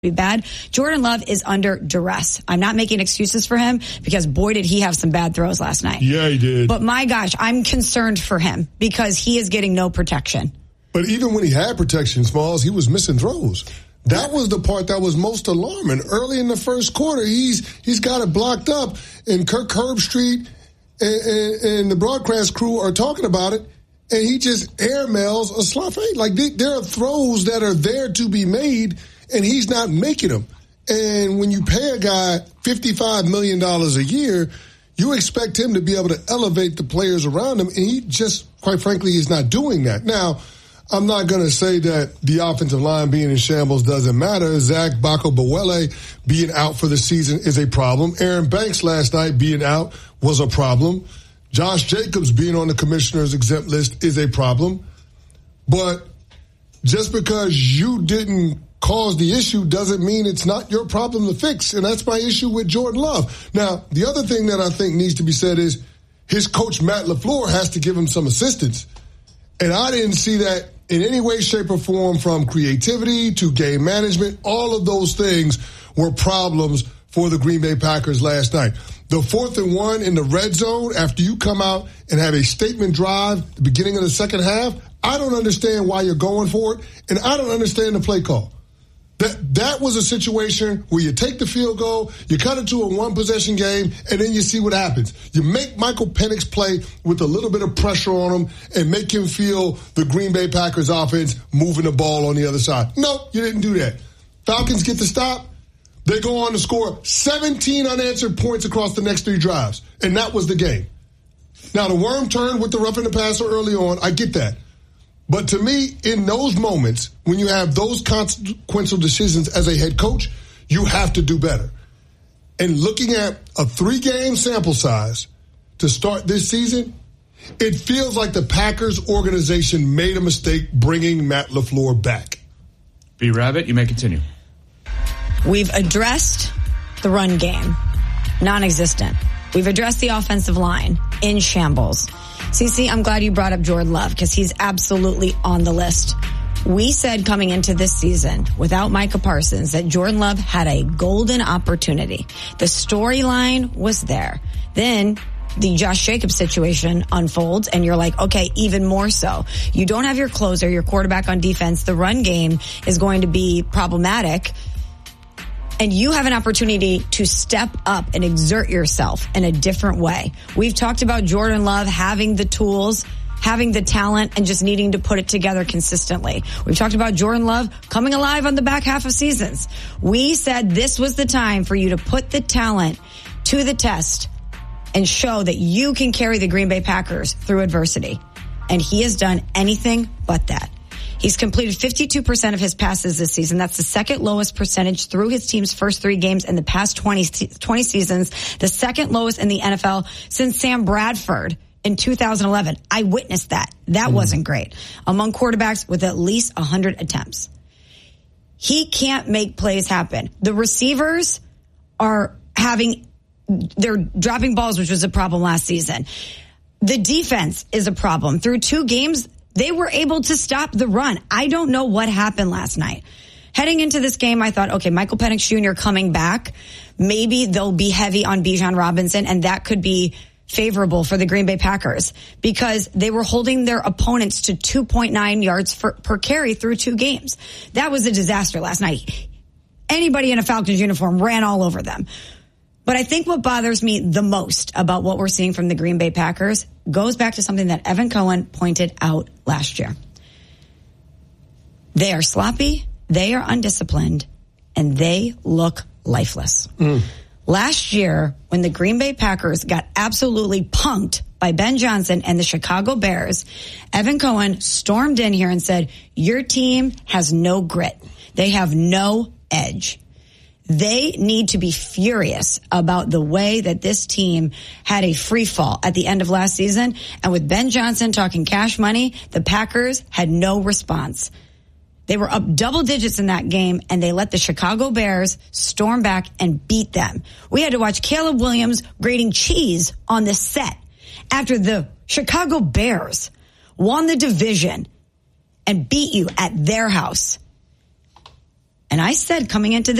be bad. Jordan Love is under duress. I'm not making excuses for him because boy did he have some bad throws last night. Yeah, he did. But my gosh, I'm concerned for him because he is getting no protection. But even when he had protection, Smalls, he was missing throws. That was the part that was most alarming. Early in the first quarter, he's got it blocked up, and Kirk Herbstreit and the broadcast crew are talking about it, and he just airmails a slot fade. Like, there are throws that are there to be made, and he's not making them. And when you pay a guy $55 million a year, you expect him to be able to elevate the players around him, and he just, quite frankly, is not doing that. Now, I'm not going to say that the offensive line being in shambles doesn't matter. Zach Bako-Bawele being out for the season is a problem. Aaron Banks last night being out was a problem. Josh Jacobs being on the commissioner's exempt list is a problem. But just because you didn't cause the issue doesn't mean it's not your problem to fix. And that's my issue with Jordan Love. Now, the other thing that I think needs to be said is his coach, Matt LaFleur, has to give him some assistance. And I didn't see that in any way, shape, or form, from creativity to game management. All of those things were problems for the Green Bay Packers last night. The 4th and 1 in the red zone after you come out and have a statement drive at the beginning of the second half, I don't understand why you're going for it, and I don't understand the play call. That was a situation where you take the field goal, you cut it to a one-possession game, and then you see what happens. You make Michael Penix play with a little bit of pressure on him and make him feel the Green Bay Packers offense moving the ball on the other side. No, you didn't do that. Falcons get the stop. They go on to score 17 unanswered points across the next 3 drives, and that was the game. Now, the worm turned with the roughing the passer early on. I get that. But to me, in those moments, when you have those consequential decisions as a head coach, you have to do better. And looking at a 3-game sample size to start this season, it feels like the Packers organization made a mistake bringing Matt LaFleur back. B. Rabbit, you may continue. We've addressed the run game, non-existent. We've addressed the offensive line, in shambles. CeCe, I'm glad you brought up Jordan Love because he's absolutely on the list. We said coming into this season, without Micah Parsons, that Jordan Love had a golden opportunity. The storyline was there. Then the Josh Jacobs situation unfolds, and you're like, okay, even more so. You don't have your closer, your quarterback on defense. The run game is going to be problematic. And you have an opportunity to step up and exert yourself in a different way. We've talked about Jordan Love having the tools, having the talent, and just needing to put it together consistently. We've talked about Jordan Love coming alive on the back half of seasons. We said this was the time for you to put the talent to the test and show that you can carry the Green Bay Packers through adversity. And he has done anything but that. He's completed 52% of his passes this season. That's the second lowest percentage through his team's first 3 games in the past 20 seasons. The second lowest in the NFL since Sam Bradford in 2011. I witnessed that. That wasn't great. Among quarterbacks with at least 100 attempts. He can't make plays happen. The receivers they're dropping balls, which was a problem last season. The defense is a problem. Through 2 games, they were able to stop the run. I don't know what happened last night. Heading into this game, I thought, okay, Michael Penix Jr. coming back. Maybe they'll be heavy on Bijan Robinson, and that could be favorable for the Green Bay Packers because they were holding their opponents to 2.9 yards per carry through 2 games. That was a disaster last night. Anybody in a Falcons uniform ran all over them. But I think what bothers me the most about what we're seeing from the Green Bay Packers goes back to something that Evan Cohen pointed out last year. They are sloppy, they are undisciplined, and they look lifeless. Last year, when the Green Bay Packers got absolutely punked by Ben Johnson and the Chicago Bears, Evan Cohen stormed in here and said, your team has no grit. They have no edge. They need to be furious about the way that this team had a free fall at the end of last season. And with Ben Johnson talking cash money, the Packers had no response. They were up double digits in that game, and they let the Chicago Bears storm back and beat them. We had to watch Caleb Williams grating cheese on the set after the Chicago Bears won the division and beat you at their house. And I said coming into